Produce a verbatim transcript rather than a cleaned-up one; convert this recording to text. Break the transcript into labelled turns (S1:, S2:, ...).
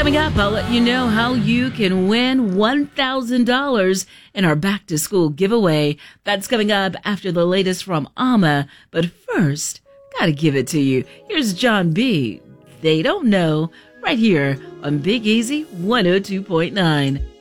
S1: Coming up, I'll let you know how you can win one thousand dollars in our back to school giveaway. That's coming up after the latest from Alma. But first, gotta give it to you. Here's John B. They Don't Know, right here on Big Easy one oh two point nine.